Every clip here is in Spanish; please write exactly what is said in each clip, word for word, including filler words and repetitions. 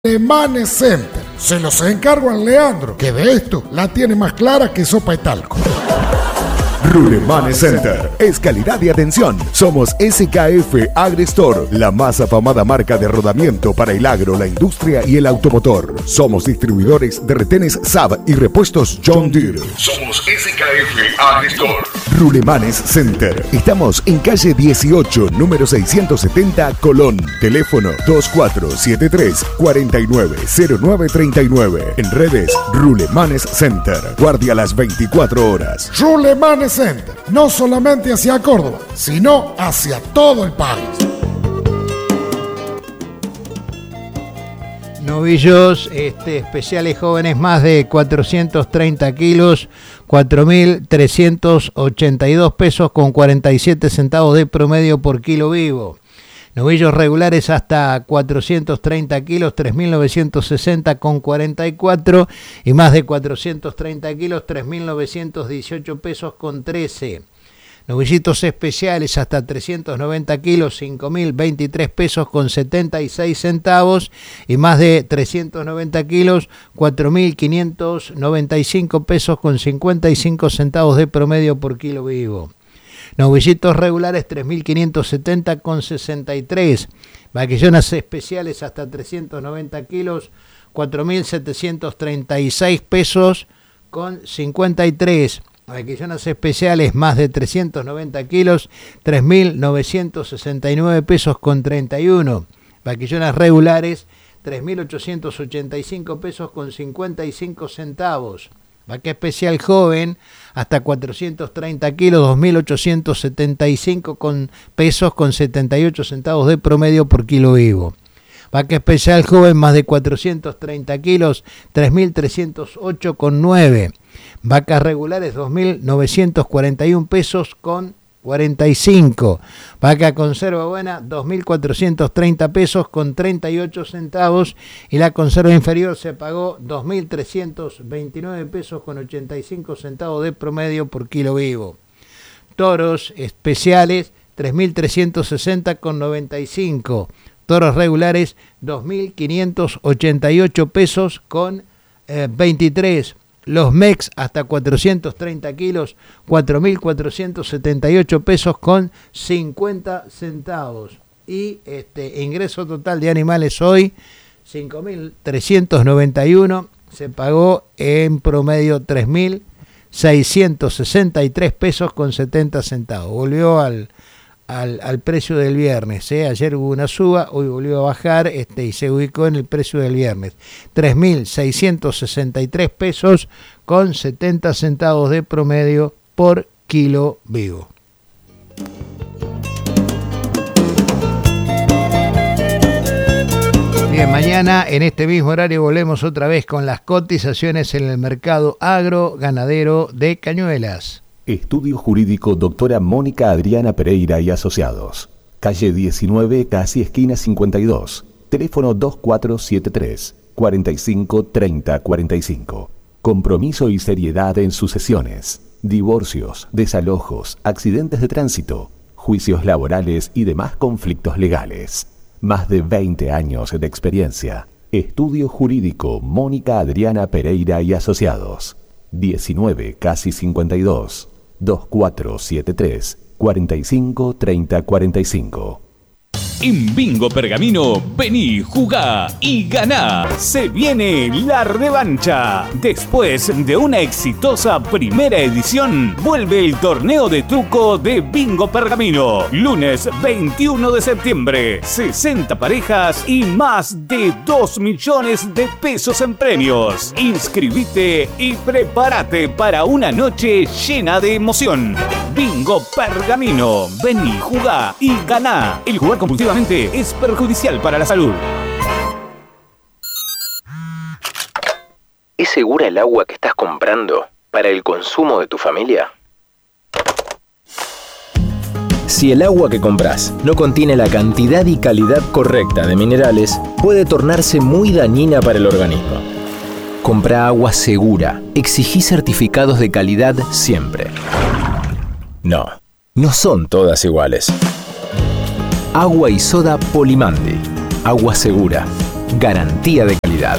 Ruleman Center. Se los encargo a Leandro, que de esto la tiene más clara que sopa de talco. Ruleman Center es calidad y atención. Somos S K F Agristore, la más afamada marca de rodamiento para el agro, la industria y el automotor. Somos distribuidores de retenes S A B y repuestos John Deere. Somos S K F Agristore. Ruleman Center. Estamos en calle dieciocho, número seiscientos setenta, Colón. Teléfono dos cuatro siete tres, cuatro nueve cero nueve tres nueve. En redes, Ruleman Center. Guardia las veinticuatro horas. Ruleman Center, no solamente hacia Córdoba, sino hacia todo el país. Novillos este, especiales jóvenes más de cuatrocientos treinta kilos, cuatro mil trescientos ochenta y dos pesos con cuarenta y siete centavos de promedio por kilo vivo. Novillos regulares hasta cuatrocientos treinta kilos, tres mil novecientos sesenta con cuarenta y cuatro, y más de cuatrocientos treinta kilos, tres mil novecientos dieciocho pesos con trece. Novillitos especiales hasta trescientos noventa kilos, cinco mil veintitrés pesos con setenta y seis centavos, y más de trescientos noventa kilos, cuatro mil quinientos noventa y cinco pesos con cincuenta y cinco centavos de promedio por kilo vivo. Novillitos regulares tres mil quinientos setenta con sesenta y tres. Vaquillonas especiales hasta trescientos noventa kilos, cuatro mil setecientos treinta y seis pesos con cincuenta y tres. Vaquillonas especiales más de trescientos noventa kilos, tres mil novecientos sesenta y nueve pesos con treinta y uno. Vaquillonas regulares tres mil ochocientos ochenta y cinco pesos con cincuenta y cinco centavos. Vaca especial joven hasta cuatrocientos treinta kilos, dos mil ochocientos setenta y cinco pesos con setenta y ocho centavos de promedio por kilo vivo. Vaca especial joven más de cuatrocientos treinta kilos, tres mil trescientos ocho con nueve. Vacas regulares dos mil novecientos cuarenta y uno pesos con cuarenta y cinco. Vaca conserva buena dos mil cuatrocientos treinta pesos con treinta y ocho centavos, y la conserva inferior se pagó dos mil trescientos veintinueve pesos con ochenta y cinco centavos de promedio por kilo vivo. Toros especiales tres mil trescientos sesenta con noventa y cinco. Toros regulares dos mil quinientos ochenta y ocho pesos con eh, veintitrés. Los M E X hasta cuatrocientos treinta kilos, cuatro mil cuatrocientos setenta y ocho pesos con cincuenta centavos. Y este ingreso total de animales hoy, cinco mil trescientos noventa y uno, se pagó en promedio tres mil seiscientos sesenta y tres pesos con setenta centavos. Volvió al, al, al precio del viernes. ¿eh? Ayer hubo una suba, hoy volvió a bajar este, y se ubicó en el precio del viernes. tres mil seiscientos sesenta y tres pesos con setenta centavos de promedio por kilo vivo. Bien, mañana en este mismo horario volvemos otra vez con las cotizaciones en el mercado agro ganadero de Cañuelas. Estudio Jurídico Doctora Mónica Adriana Pereira y Asociados. Calle diecinueve, casi esquina cincuenta y dos. Teléfono dos cuatro siete tres, cuatro cinco tres cero cuatro cinco. Compromiso y seriedad en sucesiones, divorcios, desalojos, accidentes de tránsito, juicios laborales y demás conflictos legales. Más de veinte años de experiencia. Estudio Jurídico Mónica Adriana Pereira y Asociados. diecinueve, casi cincuenta y dos. dos cuatro siete tres, cuatro cinco tres cero cuatro cinco. En Bingo Pergamino, vení, jugá y ganá. Se viene la revancha. Después de una exitosa primera edición, vuelve el torneo de truco de Bingo Pergamino. Lunes veintiuno de septiembre, sesenta parejas y más de dos millones de pesos en premios. Inscribite y prepárate para una noche llena de emoción. Bingo Pergamino, vení, jugá y ganá. El jugar compulsivamente es perjudicial para la salud. ¿Es segura el agua que estás comprando para el consumo de tu familia? Si el agua que compras no contiene la cantidad y calidad correcta de minerales, puede tornarse muy dañina para el organismo. Compra agua segura. Exigí certificados de calidad siempre. No, no son todas iguales. Agua y soda Polimandi. Agua segura. garantía de calidad.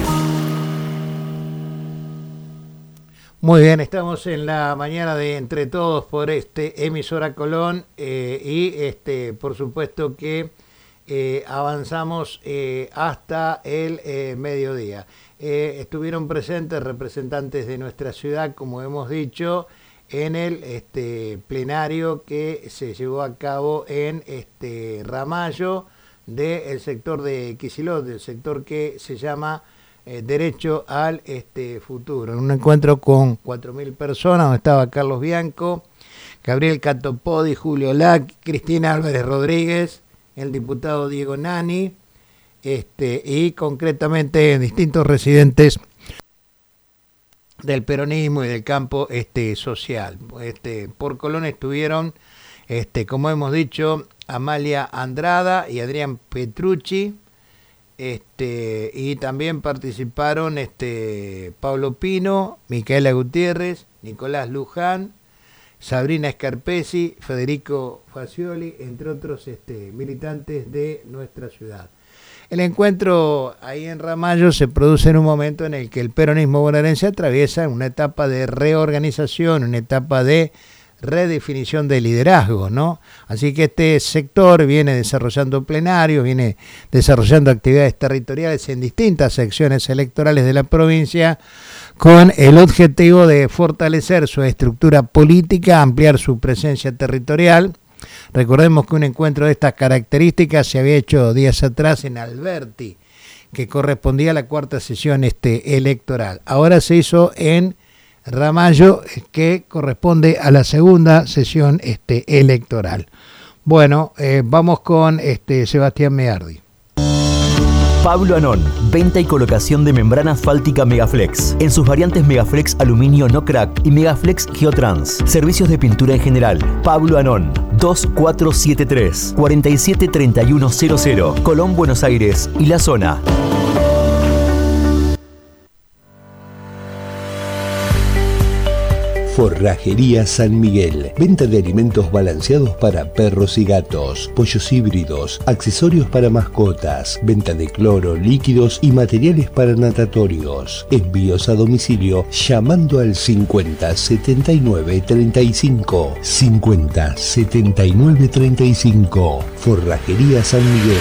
Muy bien, estamos en la mañana de Entre Todos por este emisora Colón eh, y este por supuesto que eh, avanzamos eh, hasta el eh, mediodía. Eh, estuvieron presentes representantes de nuestra ciudad, como hemos dicho, en el este, plenario que se llevó a cabo en este Ramallo del sector de Kicillof, del sector que se llama Eh, derecho al este, futuro. En un encuentro con cuatro mil personas, donde estaba Carlos Bianco, Gabriel Catopodi, Julio Lac, Cristina Álvarez Rodríguez, el diputado Diego Nani, este, y concretamente distintos residentes del peronismo y del campo este, social. Este, por Colón estuvieron, este, como hemos dicho, Amalia Andrada y Adrián Petrucci. Este, y también participaron este, Pablo Pino, Micaela Gutiérrez, Nicolás Luján, Sabrina Scarpesi, Federico Facioli, entre otros este, militantes de nuestra ciudad. El encuentro ahí en Ramallo se produce en un momento en el que el peronismo bonaerense atraviesa una etapa de reorganización, una etapa de redefinición de liderazgo, ¿no? Así que este sector viene desarrollando plenarios, viene desarrollando actividades territoriales en distintas secciones electorales de la provincia con el objetivo de fortalecer su estructura política, ampliar su presencia territorial. Recordemos que un encuentro de estas características se había hecho días atrás en Alberti, que correspondía a la cuarta sesión este, electoral. Ahora se hizo en Ramallo, que corresponde a la segunda sesión este, electoral. Bueno, eh, vamos con este, Sebastián Meardi. Pablo Anón, venta y colocación de membrana asfáltica Megaflex, en sus variantes Megaflex Aluminio No Crack y Megaflex Geotrans. Servicios de pintura en general. Pablo Anón, dos cuatro siete tres, cuatro siete tres uno cero cero, Colón, Buenos Aires y la zona. Forrajería San Miguel. Venta de alimentos balanceados para perros y gatos, pollos híbridos, accesorios para mascotas, venta de cloro, líquidos y materiales para natatorios. Envíos a domicilio llamando al cincuenta setenta y nueve treinta y cinco. cincuenta setenta y nueve treinta y cinco. Forrajería San Miguel.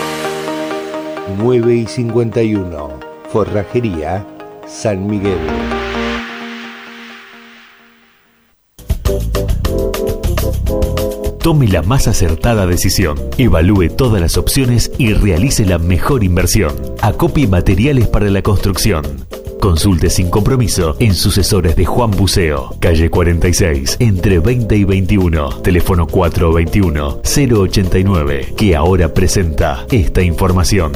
nueve y cincuenta y uno. Forrajería San Miguel. Tome la más acertada decisión, evalúe todas las opciones y realice la mejor inversión. Acopie materiales para la construcción. Consulte sin compromiso en sucesores de Juan Buceo, calle cuarenta y seis, entre veinte y veintiuno, teléfono cuatro veintiuno cero ochenta y nueve, que ahora presenta esta información.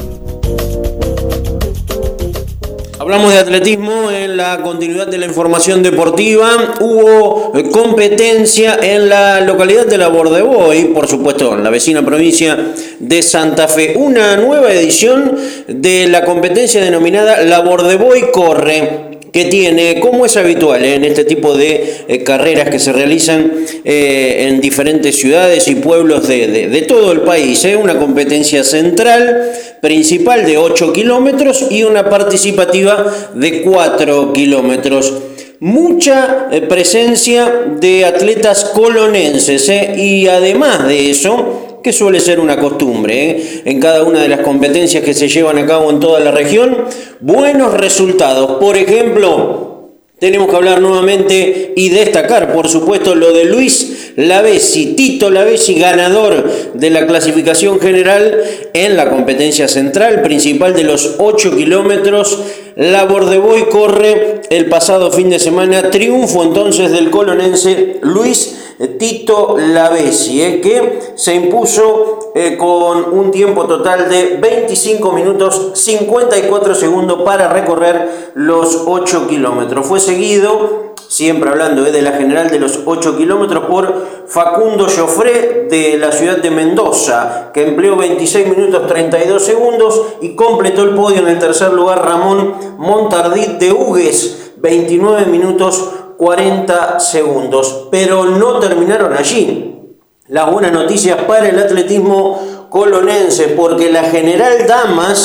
Hablamos de atletismo en la continuidad de la información deportiva. Hubo competencia en la localidad de La Bordeboy, por supuesto, en la vecina provincia de Santa Fe. Una nueva edición de la competencia denominada La Bordeboy Corre, que tiene, como es habitual eh, en este tipo de eh, carreras que se realizan eh, en diferentes ciudades y pueblos de, de, de todo el país, eh, una competencia central, principal de ocho kilómetros y una participativa de cuatro kilómetros. Mucha eh, presencia de atletas colonenses eh, y además de eso, que suele ser una costumbre ¿eh? en cada una de las competencias que se llevan a cabo en toda la región, buenos resultados. Por ejemplo, tenemos que hablar nuevamente y destacar, por supuesto, lo de Luis Lavesi, Tito Lavesi, ganador de la clasificación general en la competencia central principal de los ocho kilómetros. La Bordeboy Corre el pasado fin de semana, triunfo entonces del colonense Luis Tito Lavesi, eh, que se impuso eh, con un tiempo total de veinticinco minutos cincuenta y cuatro segundos para recorrer los ocho kilómetros. Fue seguido, siempre hablando eh, de la general de los ocho kilómetros, por Facundo Joffre de la ciudad de Mendoza, que empleó veintiséis minutos treinta y dos segundos, y completó el podio en el tercer lugar Ramón Montardit de Hugues, veintinueve minutos cuarenta segundos. Pero no terminaron allí las buenas noticias para el atletismo colonense, porque la general damas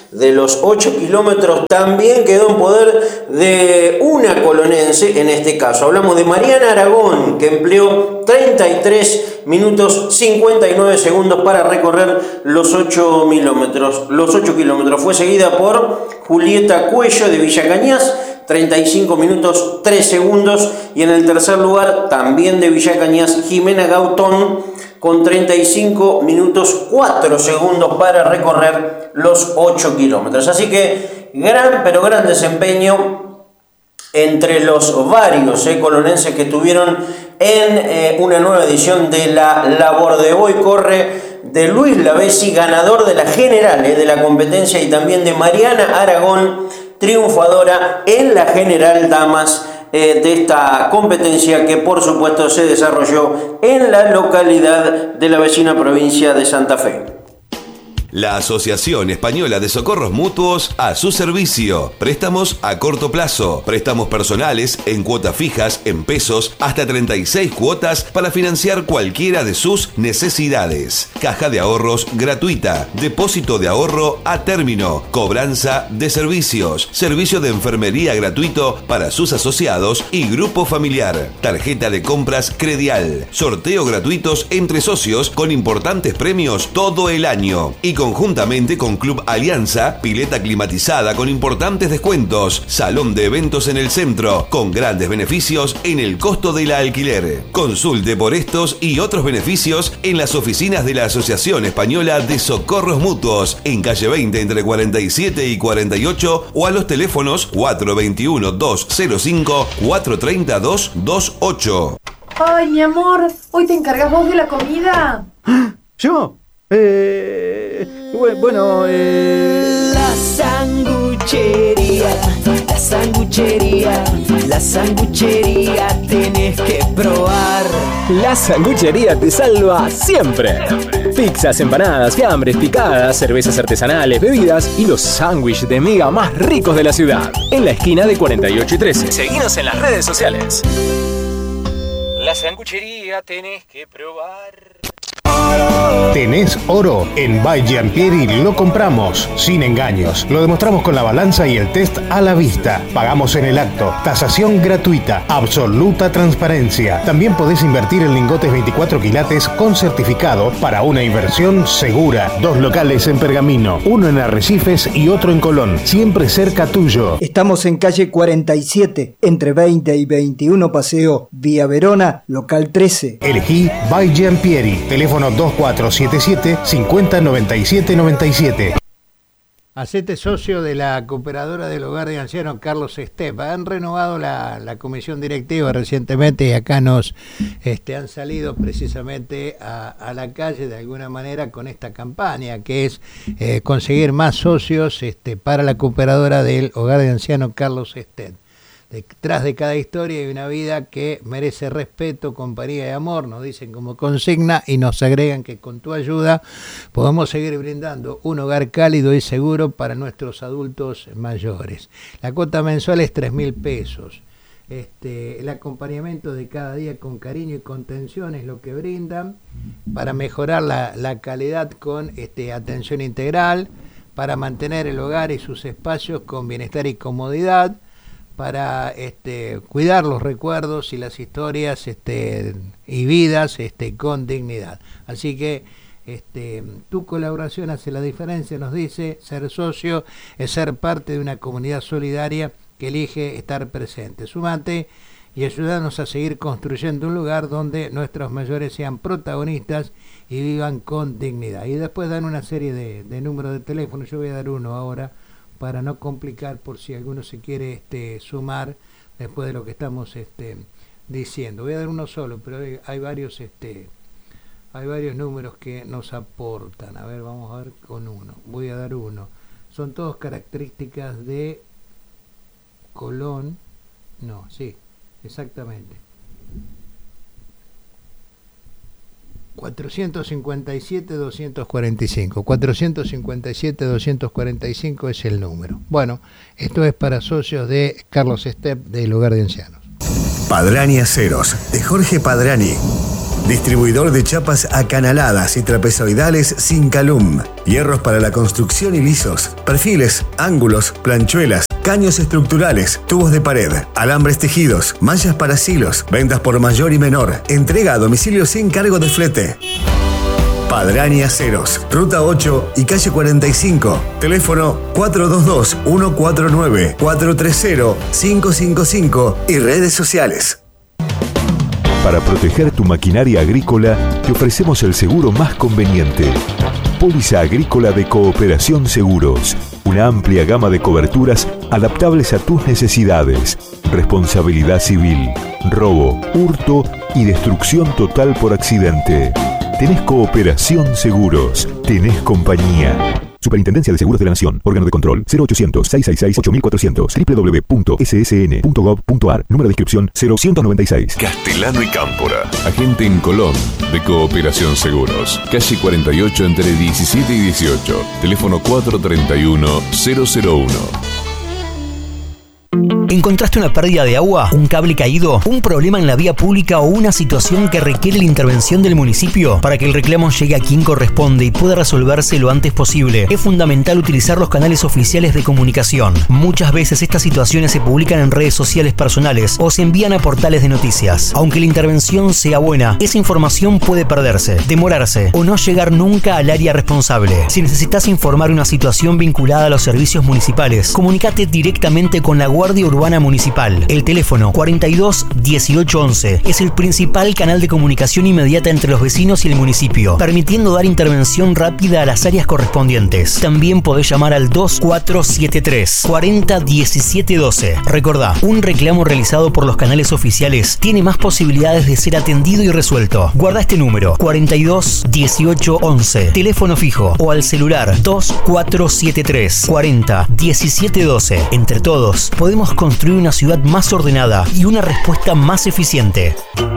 de los ocho kilómetros también quedó en poder de una colonense, en este caso. Hablamos de Mariana Aragón, que empleó treinta y tres minutos cincuenta y nueve segundos para recorrer los ocho kilómetros. Los ocho kilómetros. Fue seguida por Julieta Cuello de Villa Cañas, treinta y cinco minutos tres segundos. Y en el tercer lugar, también de Villa Cañas, Jimena Gautón, con treinta y cinco minutos cuatro segundos para recorrer los ocho kilómetros. Así que gran, pero gran desempeño entre los varios eh, colonenses que estuvieron en eh, una nueva edición de la Labor de Hoy. Corre de Luis Lavesi, ganador de la general eh, de la competencia, y también de Mariana Aragón, triunfadora en la general damas eh, de esta competencia, que por supuesto se desarrolló en la localidad de la vecina provincia de Santa Fe. La Asociación Española de Socorros Mutuos a su servicio. Préstamos a corto plazo, préstamos personales en cuotas fijas, en pesos, hasta treinta y seis cuotas para financiar cualquiera de sus necesidades. Caja de ahorros gratuita, depósito de ahorro a término, cobranza de servicios, servicio de enfermería gratuito para sus asociados y grupo familiar, tarjeta de compras Credial, sorteo gratuitos entre socios con importantes premios todo el año. Y conjuntamente con Club Alianza, pileta climatizada con importantes descuentos, salón de eventos en el centro, con grandes beneficios en el costo del alquiler. Consulte por estos y otros beneficios en las oficinas de la Asociación Española de Socorros Mutuos, en calle veinte entre cuarenta y siete y cuarenta y ocho, o a los teléfonos cuatro veintiuno, doscientos cinco, cuatro treinta, doscientos veintiocho. Ay, mi amor, ¿hoy te encargas vos de la comida? ¿Yo? Eh, bueno, eh... La sanguchería, la sanguchería, la sanguchería tenés que probar. La sanguchería te salva siempre. Pizzas, empanadas, fiambres, picadas, cervezas artesanales, bebidas y los sándwiches de miga más ricos de la ciudad. En la esquina de cuarenta y ocho y trece. Seguinos en las redes sociales. La sanguchería tenés que probar. ¿Tenés oro? En By Giampieri lo compramos, sin engaños. Lo demostramos con la balanza y el test a la vista. Pagamos en el acto. Tasación gratuita. Absoluta transparencia. También podés invertir en lingotes veinticuatro quilates con certificado para una inversión segura. Dos locales en Pergamino, uno en Arrecifes y otro en Colón. Siempre cerca tuyo. Estamos en calle cuarenta y siete, entre veinte y veintiuno Paseo, Vía Verona, local trece. Elegí By Giampieri. Teléfono dos cuatro siete siete, cinco cero nueve siete nueve siete. Hacete socio de la Cooperadora del Hogar de Ancianos Carlos Estep. Han renovado la, la comisión directiva recientemente y acá nos este, han salido precisamente a, a la calle de alguna manera con esta campaña, que es eh, conseguir más socios este, para la Cooperadora del Hogar de Ancianos Carlos Estep. Detrás de cada historia hay una vida que merece respeto, compañía y amor, nos dicen como consigna, y nos agregan que con tu ayuda podemos seguir brindando un hogar cálido y seguro para nuestros adultos mayores. La cuota mensual es tres mil pesos. Este, el acompañamiento de cada día con cariño y contención es lo que brindan para mejorar la, la calidad con este, atención integral, para mantener el hogar y sus espacios con bienestar y comodidad, para este, cuidar los recuerdos y las historias este, y vidas este, con dignidad. Así que este, tu colaboración hace la diferencia, nos dice. Ser socio es ser parte de una comunidad solidaria que elige estar presente. Sumate y ayúdanos a seguir construyendo un lugar donde nuestros mayores sean protagonistas y vivan con dignidad. Y después dan una serie de, de números de teléfono. Yo voy a dar uno ahora, para no complicar, por si alguno se quiere este, sumar después de lo que estamos este, diciendo. Voy a dar uno solo, pero hay, hay varios este, hay varios números que nos aportan. A ver, vamos a ver con uno. Voy a dar uno. Son todos características de Colón. No, sí, exactamente. cuatrocientos cincuenta y siete, doscientos cuarenta y cinco. cuatrocientos cincuenta y siete, doscientos cuarenta y cinco es el número. Bueno, esto es para socios de Carlos Estep del Hogar de Ancianos. Padrani Aceros, de Jorge Padrani. Distribuidor de chapas acanaladas y trapezoidales sin calum. Hierros para la construcción y lisos. Perfiles, ángulos, planchuelas, caños estructurales, tubos de pared, alambres tejidos, mallas para silos. Ventas por mayor y menor. Entrega a domicilio sin cargo de flete. Padrani Aceros, Ruta ocho y Calle cuarenta y cinco. Teléfono cuatro dos dos, uno cuatro nueve, cuatro tres cero, cinco cinco cinco y redes sociales. Para proteger tu maquinaria agrícola, te ofrecemos el seguro más conveniente. Póliza Agrícola de Cooperación Seguros. Una amplia gama de coberturas adaptables a tus necesidades. Responsabilidad civil, robo, hurto y destrucción total por accidente. Tenés Cooperación Seguros. Tenés compañía. Superintendencia de Seguros de la Nación. Órgano de control cero ochocientos, seiscientos sesenta y seis, ocho mil cuatrocientos. doble u doble u doble u punto s s n punto gov punto a r. Número de inscripción cero ciento noventa y seis. Castellano y Cámpora. Agente en Colón de Cooperación Seguros. Calle cuarenta y ocho entre diecisiete y dieciocho. Teléfono cuatro tres uno, cero cero uno. ¿Encontraste una pérdida de agua, un cable caído, un problema en la vía pública o una situación que requiere la intervención del municipio? Para que el reclamo llegue a quien corresponde y pueda resolverse lo antes posible, es fundamental utilizar los canales oficiales de comunicación. Muchas veces estas situaciones se publican en redes sociales personales o se envían a portales de noticias. Aunque la intervención sea buena, esa información puede perderse, demorarse o no llegar nunca al área responsable. Si necesitas informar una situación vinculada a los servicios municipales, comunícate directamente con la Guardia Urbana Municipal. El teléfono cuarenta y dos, dieciocho once es el principal canal de comunicación inmediata entre los vecinos y el municipio, permitiendo dar intervención rápida a las áreas correspondientes. También podés llamar al dos cuatro siete tres, cuarenta, diecisiete doce. Recordá, un reclamo realizado por los canales oficiales tiene más posibilidades de ser atendido y resuelto. Guarda este número, cuarenta y dos, dieciocho once, teléfono fijo o al celular dos cuatro siete tres, cuarenta, diecisiete doce. Entre todos, podemos construir una ciudad más ordenada y una respuesta más eficiente.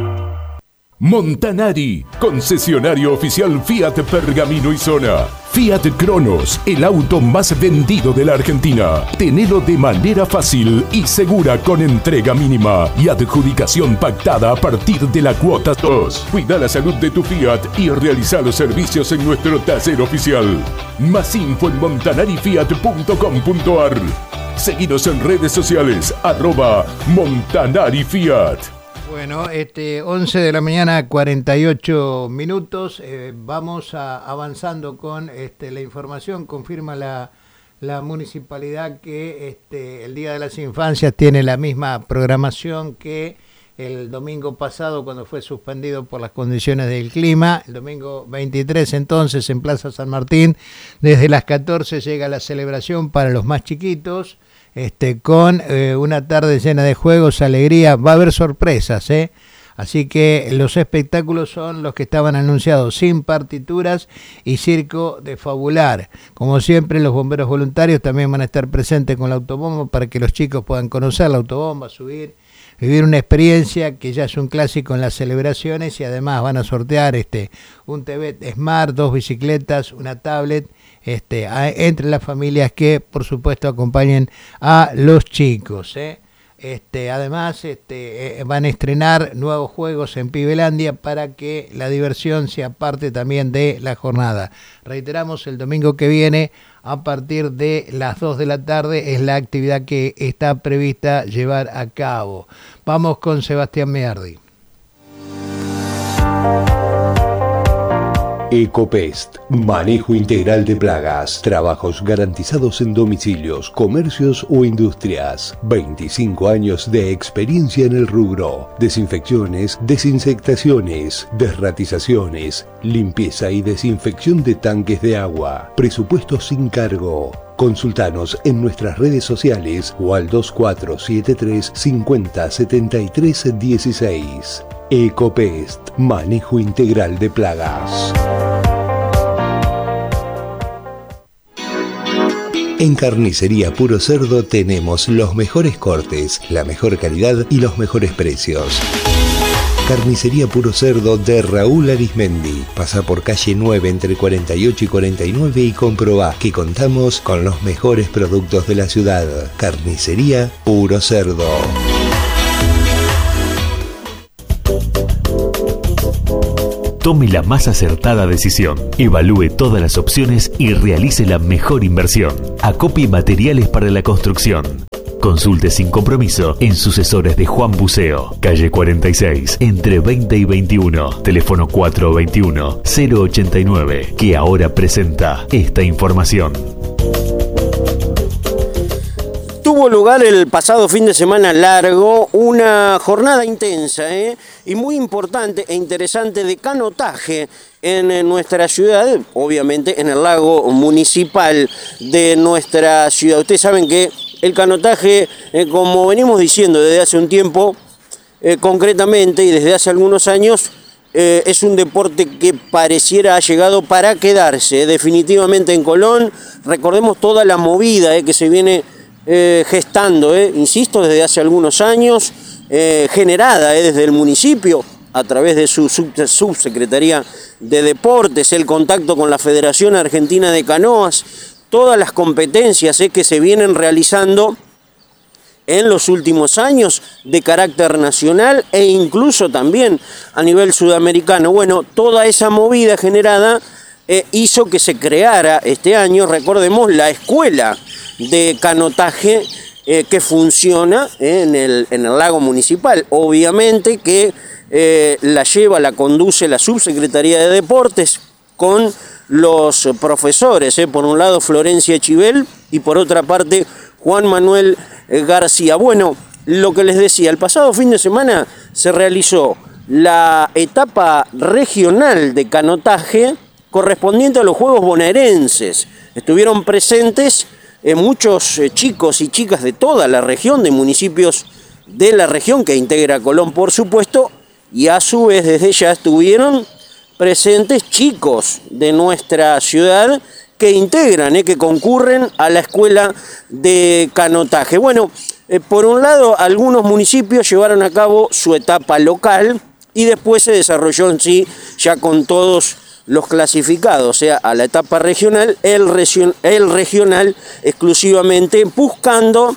Montanari, concesionario oficial Fiat Pergamino y Zona. Fiat Cronos, el auto más vendido de la Argentina. Tenelo de manera fácil y segura con entrega mínima y adjudicación pactada a partir de la cuota dos. Cuida la salud de tu Fiat y realiza los servicios en nuestro taller oficial. Más info en montanari fiat punto com punto a r. Seguidos en redes sociales, arroba Montanari Fiat. Bueno, este once de la mañana, cuarenta y ocho minutos. Eh, vamos a, avanzando con este, la información. Confirma la, la municipalidad que este, el Día de las Infancias tiene la misma programación que el domingo pasado, cuando fue suspendido por las condiciones del clima. El domingo veintitrés, entonces, en Plaza San Martín, desde las catorce llega la celebración para los más chiquitos. Este, con eh, una tarde llena de juegos, alegría, va a haber sorpresas, ¿eh? Así que los espectáculos son los que estaban anunciados, sin partituras y circo de fabular. Como siempre, los bomberos voluntarios también van a estar presentes con la autobomba para que los chicos puedan conocer la autobomba, subir, vivir una experiencia que ya es un clásico en las celebraciones, y además van a sortear este un T V Smart, dos bicicletas, una tablet, este, a, entre las familias que por supuesto acompañen a los chicos, ¿eh? Este, además este, eh, van a estrenar nuevos juegos en Pibelandia para que la diversión sea parte también de la jornada. Reiteramos, el domingo que viene a partir de las dos de la tarde es la actividad que está prevista llevar a cabo. Vamos con Sebastián Meardi. Ecopest, manejo integral de plagas, trabajos garantizados en domicilios, comercios o industrias. veinticinco años de experiencia en el rubro. Desinfecciones, desinsectaciones, desratizaciones, limpieza y desinfección de tanques de agua. Presupuesto sin cargo. Consultanos en nuestras redes sociales o al dos cuatro siete tres, cincuenta, setenta y tres dieciséis. Ecopest, manejo integral de plagas. En Carnicería Puro Cerdo tenemos los mejores cortes, la mejor calidad y los mejores precios. Carnicería Puro Cerdo de Raúl Arismendi. Pasa por calle nueve entre cuarenta y ocho y cuarenta y nueve y comprobá que contamos con los mejores productos de la ciudad. Carnicería Puro Cerdo. Tome la más acertada decisión. Evalúe todas las opciones y realice la mejor inversión. Acopie materiales para la construcción. Consulte sin compromiso en sucesores de Juan Buceo, calle cuarenta y seis, entre veinte y veintiuno, teléfono cuatro veintiuno cero ochenta y nueve, que ahora presenta esta información. Tuvo lugar el pasado fin de semana largo una jornada intensa ¿eh? y muy importante e interesante de canotaje en nuestra ciudad, obviamente en el lago municipal de nuestra ciudad. Ustedes saben que el canotaje, eh, como venimos diciendo desde hace un tiempo, eh, concretamente y desde hace algunos años, eh, es un deporte que pareciera ha llegado para quedarse, eh, definitivamente en Colón. Recordemos toda la movida eh, que se viene eh, gestando, eh, insisto, desde hace algunos años, eh, generada eh, desde el municipio, a través de su sub subsecretaría de Deportes, el contacto con la Federación Argentina de Canoas, todas las competencias eh, que se vienen realizando en los últimos años de carácter nacional e incluso también a nivel sudamericano. Bueno, toda esa movida generada eh, hizo que se creara este año, recordemos, la escuela de canotaje eh, que funciona eh, en, el, en el lago municipal. Obviamente que eh, la lleva, la conduce la Subsecretaría de Deportes con los profesores, eh, por un lado Florencia Chivel y por otra parte Juan Manuel García. Bueno, lo que les decía, el pasado fin de semana se realizó la etapa regional de canotaje correspondiente a los Juegos Bonaerenses. Estuvieron presentes eh, muchos eh, chicos y chicas de toda la región, de municipios de la región que integra Colón, por supuesto, y a su vez desde ya estuvieron presentes chicos de nuestra ciudad que integran, eh, que concurren a la escuela de canotaje. Bueno, eh, por un lado, algunos municipios llevaron a cabo su etapa local y después se desarrolló en sí, ya con todos los clasificados, o sea, a la etapa regional, el, region, el regional exclusivamente buscando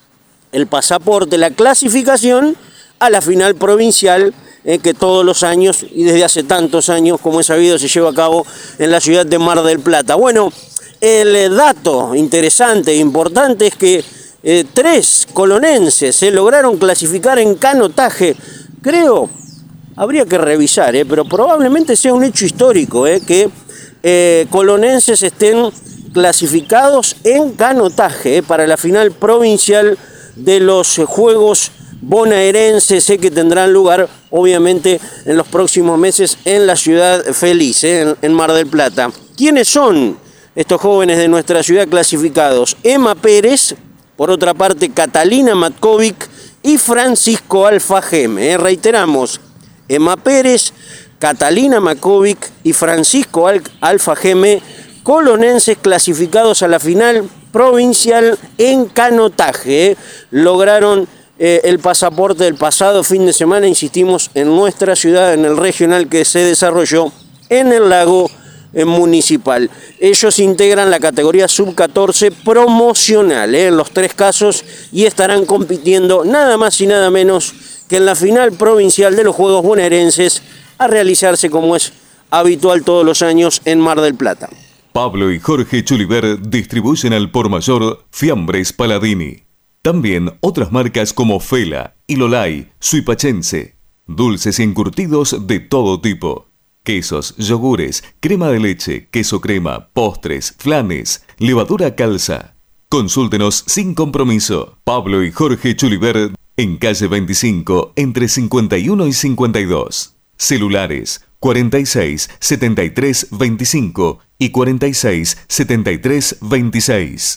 el pasaporte, la clasificación a la final provincial, Eh, que todos los años y desde hace tantos años, como es sabido, se lleva a cabo en la ciudad de Mar del Plata. Bueno, el eh, dato interesante e importante es que eh, tres colonenses se eh, lograron clasificar en canotaje. Creo, habría que revisar, eh, pero probablemente sea un hecho histórico eh, que eh, colonenses estén clasificados en canotaje eh, para la final provincial de los eh, Juegos bonaerenses eh, que tendrán lugar obviamente en los próximos meses en la ciudad feliz, eh, en, en Mar del Plata. ¿Quiénes son estos jóvenes de nuestra ciudad clasificados? Emma Pérez, por otra parte Catalina Matkovic y Francisco Alfajeme. Eh. Reiteramos, Emma Pérez, Catalina Matkovic y Francisco Al Alfajeme, colonenses clasificados a la final provincial en canotaje. Eh. Lograron Eh, el pasaporte del pasado fin de semana, insistimos, en nuestra ciudad, en el regional que se desarrolló en el lago eh, municipal. Ellos integran la categoría sub catorce promocional eh, en los tres casos y estarán compitiendo nada más y nada menos que en la final provincial de los Juegos Bonaerenses a realizarse como es habitual todos los años en Mar del Plata. Pablo y Jorge Chuliver distribuyen al por mayor Fiambres Paladini. También otras marcas como Fela, Ilolay, Suipachense, dulces y encurtidos de todo tipo, quesos, yogures, crema de leche, queso crema, postres, flanes, levadura calza. Consúltenos sin compromiso. Pablo y Jorge Chuliver en calle veinticinco entre cincuenta y uno y cincuenta y dos. Celulares cuarenta y seis, setenta y tres, veinticinco y cuarenta y seis, setenta y tres, veintiséis.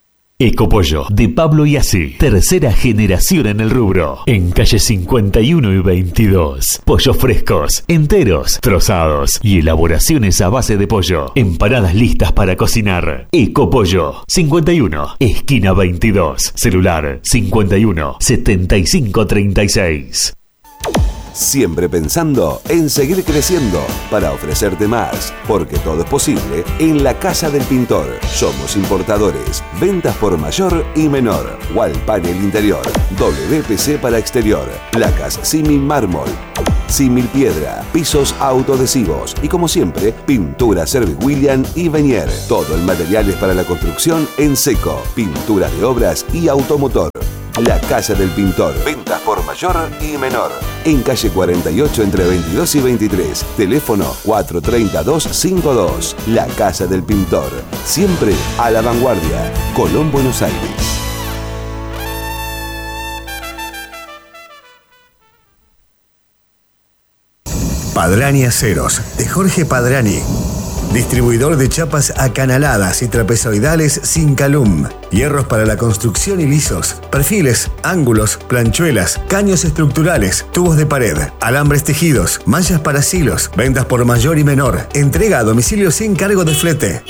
Ecopollo de Pablo Iasi, tercera generación en el rubro, en calle cincuenta y uno y veintidós. Pollos frescos, enteros, trozados y elaboraciones a base de pollo. Empanadas listas para cocinar. Ecopollo, cincuenta y uno, esquina veintidós. Celular cincuenta y uno, setenta y cinco, treinta y seis. Siempre pensando en seguir creciendo para ofrecerte más, porque todo es posible en la Casa del Pintor. Somos importadores, ventas por mayor y menor, wall panel interior, W P C para exterior, placas Simi mármol. símil piedra, pisos autoadhesivos y como siempre, pintura Serviwilliam y Venier. Todo el material es para la construcción en seco, pinturas de obras y automotor. La Casa del Pintor. Ventas por mayor y menor. En calle cuarenta y ocho entre veintidós y veintitrés. Teléfono cuatro tres cero dos cinco dos. La Casa del Pintor. Siempre a la vanguardia. Colón, Buenos Aires. Padrani Aceros, de Jorge Padrani. Distribuidor de chapas acanaladas y trapezoidales sin calum. Hierros para la construcción y lisos. Perfiles, ángulos, planchuelas, caños estructurales, tubos de pared, alambres tejidos, manchas para silos. Ventas por mayor y menor. Entrega a domicilio sin cargo de flete.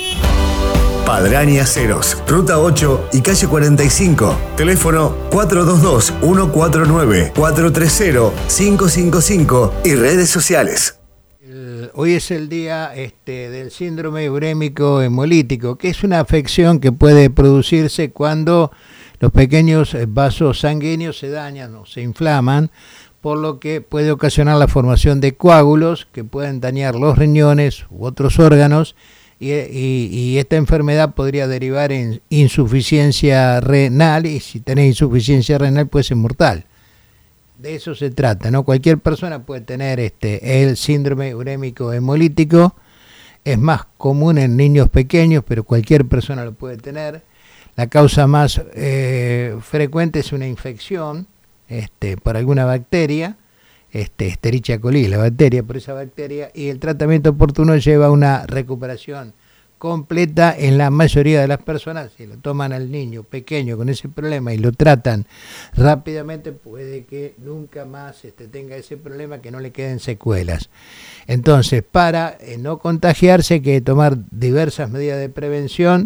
Padrani Aceros, Ruta ocho y calle cuarenta y cinco. Teléfono cuatro dos dos, uno cuatro nueve, cuatro tres cero, cinco cinco cinco y redes sociales. Hoy es el día este, del síndrome urémico hemolítico, que es una afección que puede producirse cuando los pequeños vasos sanguíneos se dañan o se inflaman, por lo que puede ocasionar la formación de coágulos que pueden dañar los riñones u otros órganos, y, y, y esta enfermedad podría derivar en insuficiencia renal, y si tenés insuficiencia renal puede ser mortal. De eso se trata, ¿no? Cualquier persona puede tener este el síndrome urémico hemolítico. Es más común en niños pequeños, pero cualquier persona lo puede tener. La causa más eh, frecuente es una infección este, por alguna bacteria, este, Escherichia coli, la bacteria por esa bacteria, y el tratamiento oportuno lleva a una recuperación completa en la mayoría de las personas. Si lo toman al niño pequeño con ese problema y lo tratan rápidamente, puede que nunca más este, tenga ese problema, que no le queden secuelas. Entonces, para eh, no contagiarse hay que tomar diversas medidas de prevención.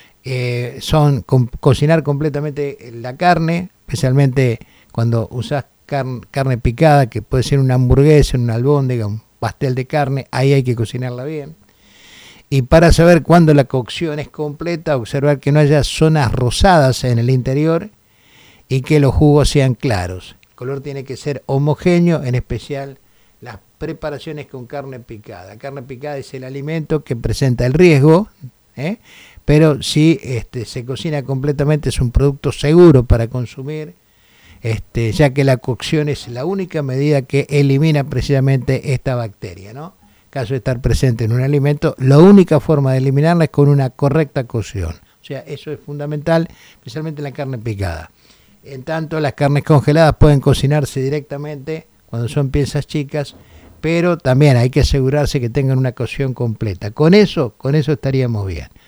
Eh, son co- cocinar completamente la carne, especialmente cuando usás car- carne picada, que puede ser una hamburguesa, una albóndiga, un pastel de carne, ahí hay que cocinarla bien. Y para saber cuándo la cocción es completa, observar que no haya zonas rosadas en el interior y que los jugos sean claros. El color tiene que ser homogéneo, en especial las preparaciones con carne picada. Carne picada es el alimento que presenta el riesgo, ¿eh? pero si este, se cocina completamente es un producto seguro para consumir, este, ya que la cocción es la única medida que elimina precisamente esta bacteria, ¿no? Caso de estar presente en un alimento, la única forma de eliminarla es con una correcta cocción. O sea, eso es fundamental, especialmente en la carne picada. En tanto, las carnes congeladas pueden cocinarse directamente cuando son piezas chicas, pero también hay que asegurarse que tengan una cocción completa. Con eso, con eso estaríamos bien.